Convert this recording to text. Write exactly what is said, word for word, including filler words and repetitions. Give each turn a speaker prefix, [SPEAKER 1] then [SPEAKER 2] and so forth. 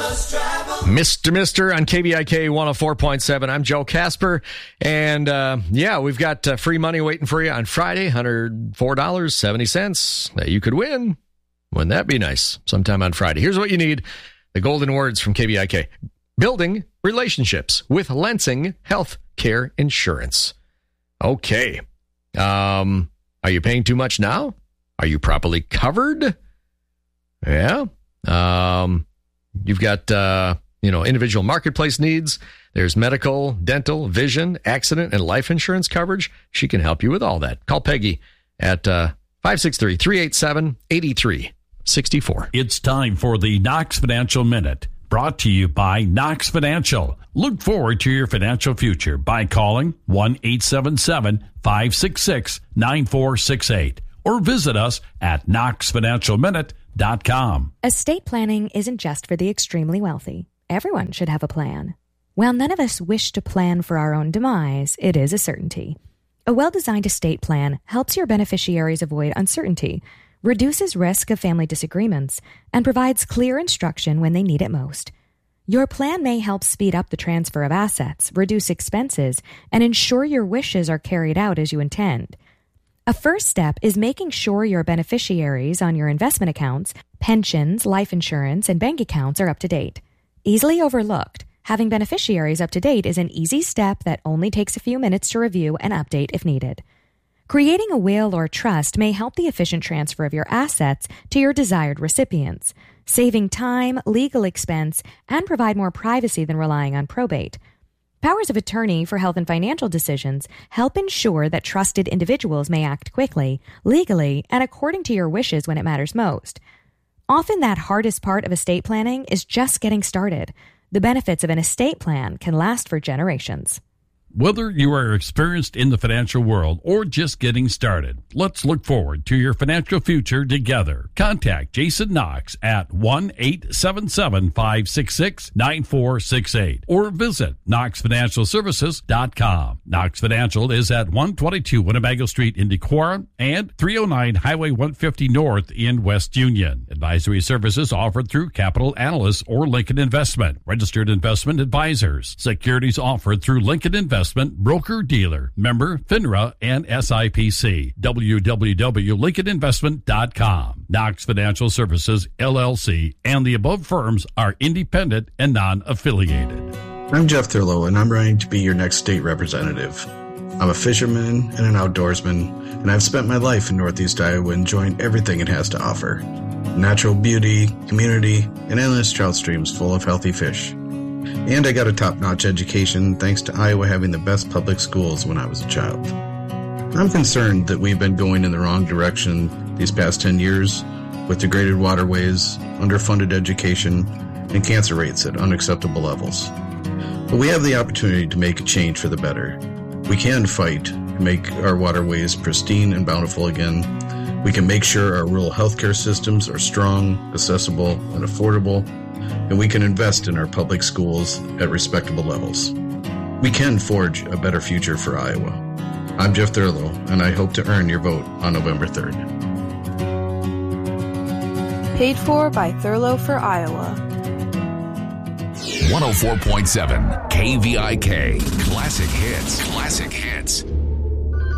[SPEAKER 1] Mister Mister on K V I K one oh four point seven. I'm Joe Casper. And, uh, yeah, we've got uh, free money waiting for you on Friday, one hundred four dollars and seventy cents that you could win. Wouldn't that be nice? Sometime on Friday. Here's what you need. The golden words from K V I K. Building relationships with Lansing Health Care Insurance. Okay. Um, are you paying too much now? Are you properly covered? Yeah. Um, you've got, uh, you know, individual marketplace needs. There's medical, dental, vision, accident, and life insurance coverage. She can help you with all that. Call Peggy at uh, five six three, three eight seven, eight three six four.
[SPEAKER 2] It's time for the Knox Financial Minute, brought to you by Knox Financial. Look forward to your financial future by calling one eight seven seven, five six six, nine four six eight or visit us at knox financial minute dot com.
[SPEAKER 3] Estate planning isn't just for the extremely wealthy. Everyone should have a plan. While none of us wish to plan for our own demise, it is a certainty. A well-designed estate plan helps your beneficiaries avoid uncertainty, reduces risk of family disagreements, and provides clear instruction when they need it most. Your plan may help speed up the transfer of assets, reduce expenses, and ensure your wishes are carried out as you intend. A first step is making sure your beneficiaries on your investment accounts, pensions, life insurance, and bank accounts are up to date. Easily overlooked, having beneficiaries up to date is an easy step that only takes a few minutes to review and update if needed. Creating a will or trust may help the efficient transfer of your assets to your desired recipients, saving time, legal expense, and provide more privacy than relying on probate. Powers of attorney for health and financial decisions help ensure that trusted individuals may act quickly, legally, and according to your wishes when it matters most. Often that hardest part of estate planning is just getting started. The benefits of an estate plan can last for generations.
[SPEAKER 2] Whether you are experienced in the financial world or just getting started, let's look forward to your financial future together. Contact Jason Knox at one eight seven seven, five six six, nine four six eight or visit knox financial services dot com. Knox Financial is at one twenty-two Winnebago Street in Decorah and three oh nine Highway one fifty North in West Union. Advisory services offered through Capital Analysts or Lincoln Investment, registered investment advisors. Securities offered through Lincoln Investment. Investment broker-dealer, member FINRA and S I P C. w w w dot lincoln investment dot com. Knox Financial Services, L L C, and the above firms are independent and non-affiliated.
[SPEAKER 4] I'm Jeff Thurlow, and I'm running to be your next state representative. I'm a fisherman and an outdoorsman, and I've spent my life in Northeast Iowa enjoying everything it has to offer. Natural beauty, community, and endless trout streams full of healthy fish. And I got a top-notch education thanks to Iowa having the best public schools when I was a child. I'm concerned that we've been going in the wrong direction these past ten years with degraded waterways, underfunded education, and cancer rates at unacceptable levels. But we have the opportunity to make a change for the better. We can fight to make our waterways pristine and bountiful again. We can make sure our rural healthcare systems are strong, accessible, and affordable. And we can invest in our public schools at respectable levels. We can forge a better future for Iowa. I'm Jeff Thurlow, and I hope to earn your vote on November third.
[SPEAKER 5] Paid for by Thurlow for Iowa.
[SPEAKER 6] one oh four point seven K V I K. Classic hits. Classic hits.